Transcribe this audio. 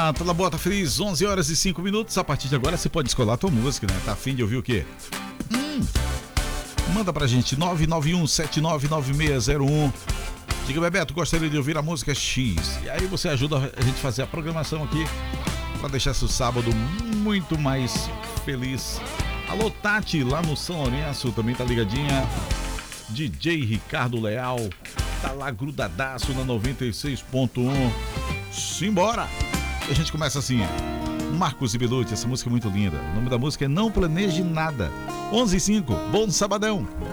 Boa, toda boa, tá feliz? 11 horas e 5 minutos. A partir de agora você pode escolher a tua música, né? Tá afim de ouvir o quê? Manda pra gente, 991799601. Diga, Bebeto, gostaria de ouvir a música X. E aí você ajuda a gente a fazer a programação aqui pra deixar esse sábado muito mais feliz. Alô, Tati, lá no São Lourenço, também tá ligadinha. DJ Ricardo Leal, tá lá grudadaço na 96.1. Simbora! E a gente começa assim, Marcos e Belucci, essa música é muito linda. O nome da música é Não Planeje Nada. 11h05, bom sabadão.